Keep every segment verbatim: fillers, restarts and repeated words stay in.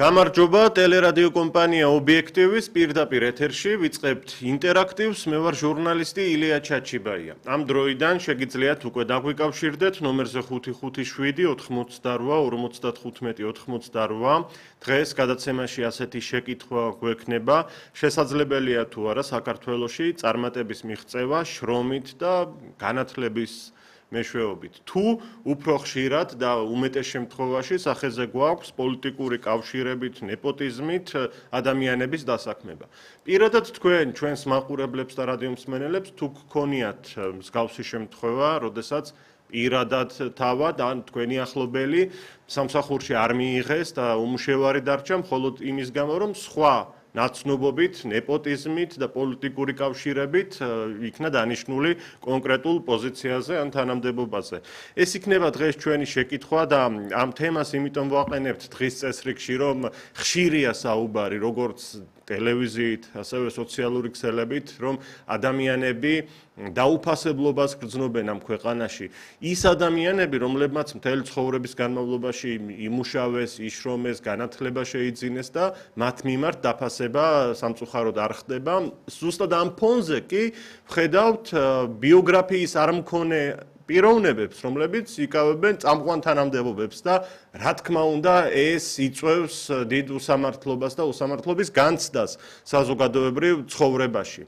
გამარჯობა, ტელერადიო კომპანია ობიექტივის პირდაპირ ეთერში ვიწყებთ ინტერაქტივს, მე ვარ ჟურნალისტი ილია ჩაჩიბაია. ამ დროიდან შეგიძლიათ უკვე დაგვიკავშირდეთ ნომერზე ხუთი ხუთი შვიდი ოთხმოცდარვა ორმოცდათხუთმეტი ოთხმოცდარვა. დღეს გადაცემაში ასეთი შეკითხვა გვექნება, შესაძლებელია თუ არა საქართველოში წარმატების მიღწევა შრომით და განათლების მეშვეობით. თუ უფრო ხშირად და უმეტეს შემთხვევაში სახეზე გვაქვს პოლიტიკური კავშირებით, ნეპოტიზმით ადამიანების დასაქმება. პირადად თქვენ ჩვენს მაყურებლებს და რადიომსმენელებს თუ გქონიათ მსგავსი შემთხვევა, როდესაც პირადად თავად ან თქვენი ახლობელი სამსახურში არ მიიღეს და უმუშევარი დარჩა მხოლოდ იმის გამო, რომ სხვა ნაცნობობით, ნეპოტიზმით და პოლიტიკური კავშირებით იქნა დანიშნული კონკრეტულ პოზიციაზე ან თანამდებობაზე. ეს იქნება დღეს ჩვენი შეკითხვა და ამ თემას იმიტომ ვაყენებთ დღის წესრიგში, რომ ხშირია საუბარი როგორც ტელევიზიით, ასევე სოციალური ქსელებით, რომ ადამიანები დაუფასებლობას გრძნობენ ამ ქვეყანაში. ის ადამიანები, რომლებმაც მთელი ცხოვრების განმავლობაში იმუშავეს, იშრომეს, განათლება შეიძინეს და მათ მიმართ დაფასება სამწუხაროდ არ ხდება. ზუსტად ამ ფონზე კი ვხედავთ ბიოგრაფიის არ მქონე პიროვნებებს, რომლებიც იკავებენ წამყვან თანამდებობებს და რა თქმა უნდა, ეს იწვევს დიდ უსამართლობას და უსამართლობის განცდას საზოგადოებრივ ცხოვრებაში.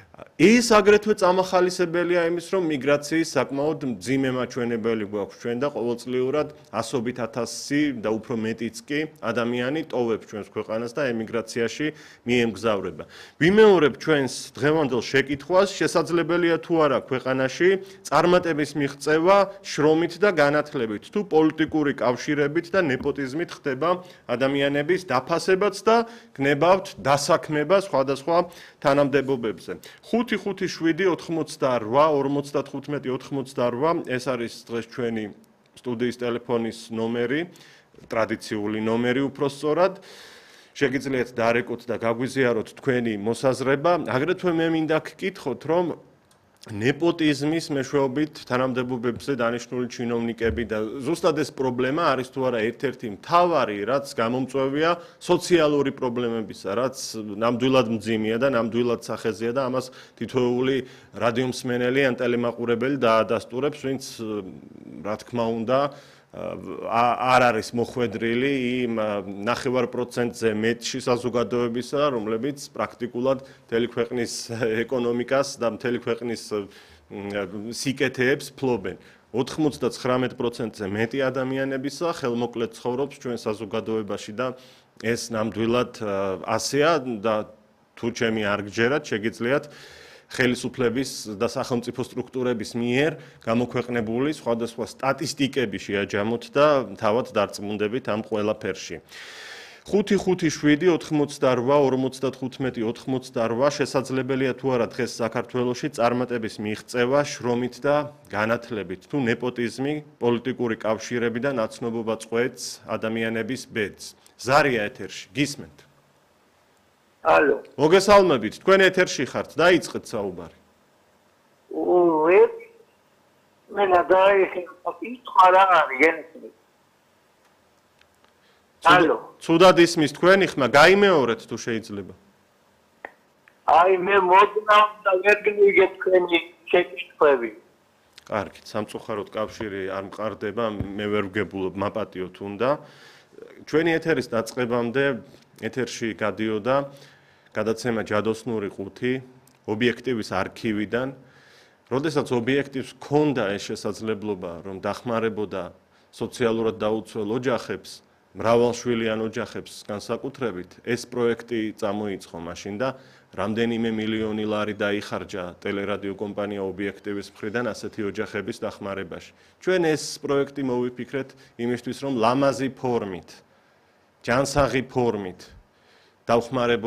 ეს აგრეთვე წამახალისებელია იმის, რომ მიგრაციის საკმაოდ მძიმე მაჩვენებელი გვაქვს ჩვენ და ყოველწლიურად ასობით ათასი და უფრო მეტიც კი ადამიანი ტოვებს ჩვენს ქვეყანას და ემიგრაციაში მიემგზავრება. ვიმეორებ ჩვენს დღევანდელ შეკითხვას, შესაძლებელია თუ არა ქვეყანაში წარმატების მიღწევა შრომით და განათლებით, თუ პოლიტიკური კავშირებით და ნეპოტიზმით ხდება ადამიანების დაფასებაც და გნებავთ დასაქმება სხვადასხვა თანამდებობებზე. ხუთი ხუთი შვიდი ოთხმოცდარვა ორმოცდათხუთმეტი ოთხმოცდარვა ეს არის დღეს ჩვენი სტუდიის ტელეფონის ნომერი, ტრადიციული ნომერი უფრო სწორად. შეგიძლიათ დარეკოთ და გაგვიზიაროთ თქვენი მოსაზრება. აგრეთვე მე მინდა გკითხოთ, რომ ნეპოტიზმის მეშვეობით თანამდებობებზე დანიშნული ჩინოვნიკები და ზუსტად ეს პრობლემა არის თუ არა ერთ-ერთი მთავარი, რაც გამომწვევია სოციალური პრობლემებისა, რაც ნამდვილად მძიმეა და ნამდვილად სახეზეა და ამას თითოეული რადიომსმენელი ან ტელემაყურებელი დაადასტურებს, ვინც რა თქმა უნდა არ არის მოხვედრილი იმ ნახევარ პროცენტზე მეტში საზოგადოებისა, რომლებიც პრაქტიკულად მთელი ქვეყნის ეკონომიკას და მთელი ქვეყნის სიკეთეებს ფლობენ. ოთხმოცდაცხრამეტ პროცენტზე მეტი ადამიანებისა ხელმოკლედ ცხოვრობს ჩვენ საზოგადოებაში და ეს ნამდვილად ასეა და თუ ჩემი არ გჯერათ, შეგიძლიათ ხელისუფლების და სახელმწიფო სტრუქტურების მიერ გამოქვეყნებული სხვადასხვა სტატისტიკები შეაჯამოთ და თავად დარწმუნდებით ამ ყველაფერში. ხუთი ხუთი შვიდი ოთხმოცდარვა ორმოცდათხუთმეტი ოთხმოცდარვა შესაძლებელია თუ არა დღეს საქართველოში წარმატების მიღწევა შრომით და განათლებით, თუ ნეპოტიზმი, პოლიტიკური კავშირები და ნაცნობობა წყვეტს ადამიანების ბედს. ზარია ეთერში, გისმენთ. ალო. მოგესალმებით, თქვენ ეთერში ხართ, დაიწყეთ საუბარი. უე. მე ნადაიხი კითხვა რა არის გენსმი. ალო. ცუდად ისმის თქვენი ხმა, გაიმეორეთ თუ შეიძლება. აი მე მოდნავ და ვერ გიგე თქვენი შეკითხვები. კარგით, სამწუხაროდ კავშირი არ მყარდება, მე ვერ ვგებულობ მაპატიოთ უნდა. ჩვენი ეთერის დაწყებამდე ეთერში გადიოდა გადაცემა ჯადოსნური ყუთი ობიექტივის არქივიდან, როდესაც ობიექტივს ჰქონდა ეს შესაძლებლობა, რომ დახმარებოდა სოციალურად დაუცველ ოჯახებს, მრავალშვილიან ოჯახებს განსაკუთრებით, ეს პროექტი წამოიწყო მაშინ და რამდენიმე მილიონი ლარი დაიხარჯა ტელერადიო კომპანია ობიექტივის მხრიდან ასეთი ოჯახების დახმარებაში. ჩვენ ეს პროექტი მოვიფიქრეთ იმისთვის, რომ ლამაზი ფორმით, ჯანსაღი ფორმით დავხმარებოდეთ